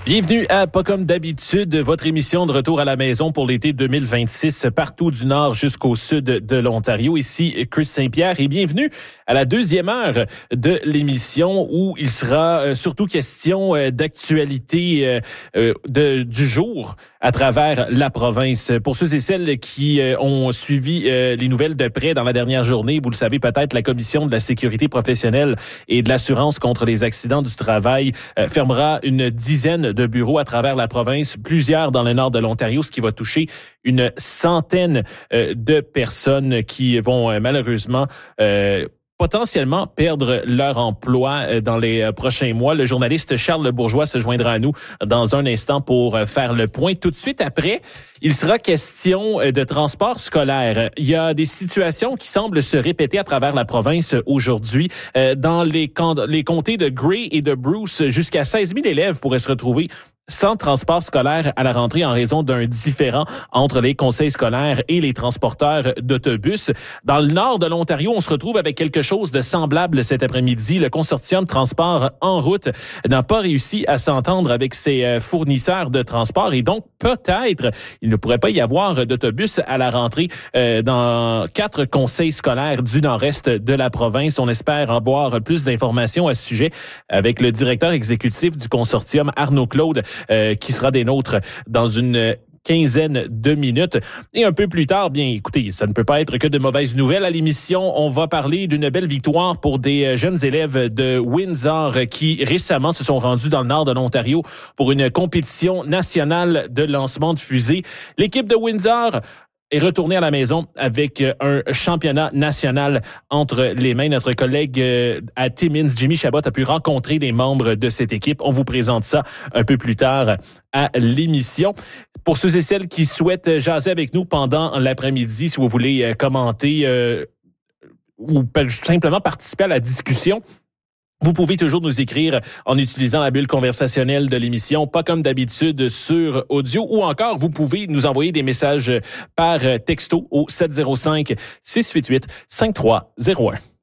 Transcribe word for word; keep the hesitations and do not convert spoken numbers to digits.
Bienvenue à Pas comme d'habitude, votre émission de retour à la maison pour l'été deux mille vingt-six, partout du nord jusqu'au sud de l'Ontario. Ici Chris Saint-Pierre et bienvenue à la deuxième heure de l'émission où il sera surtout question d'actualité de, du jour à travers la province. Pour ceux et celles qui ont suivi les nouvelles de près dans la dernière journée, vous le savez peut-être, la Commission de la sécurité professionnelle et de l'assurance contre les accidents du travail fermera une dizaine de bureaux à travers la province, plusieurs dans le nord de l'Ontario, ce qui va toucher une centaine euh, de personnes qui vont euh, malheureusement euh, potentiellement perdre leur emploi dans les prochains mois. Le journaliste Charles Bourgeois se joindra à nous dans un instant pour faire le point. Tout de suite après, il sera question de transport scolaire. Il y a des situations qui semblent se répéter à travers la province aujourd'hui. Dans les, les comtés de Grey et de Bruce, jusqu'à seize mille élèves pourraient se retrouver sans transport scolaire à la rentrée en raison d'un différend entre les conseils scolaires et les transporteurs d'autobus. Dans le nord de l'Ontario, on se retrouve avec quelque chose de semblable cet après-midi. Le consortium Transport en route n'a pas réussi à s'entendre avec ses fournisseurs de transport et donc peut-être il ne pourrait pas y avoir d'autobus à la rentrée euh, dans quatre conseils scolaires du nord-est de la province. On espère avoir plus d'informations à ce sujet avec le directeur exécutif du consortium, Arnaud Claude, Euh, qui sera des nôtres dans une quinzaine de minutes. Et un peu plus tard, bien écoutez, ça ne peut pas être que de mauvaises nouvelles à l'émission. On va parler d'une belle victoire pour des jeunes élèves de Windsor qui récemment se sont rendus dans le nord de l'Ontario pour une compétition nationale de lancement de fusée. L'équipe de Windsor est retourné à la maison avec un championnat national entre les mains. Notre collègue à Timmins, Jimmy Chabot, a pu rencontrer des membres de cette équipe. On vous présente ça un peu plus tard à l'émission. Pour ceux et celles qui souhaitent jaser avec nous pendant l'après-midi, si vous voulez commenter euh, ou simplement participer à la discussion, vous pouvez toujours nous écrire en utilisant la bulle conversationnelle de l'émission, pas comme d'habitude sur audio, ou encore vous pouvez nous envoyer des messages par texto au sept zéro cinq, six huit huit, cinq trois zéro un.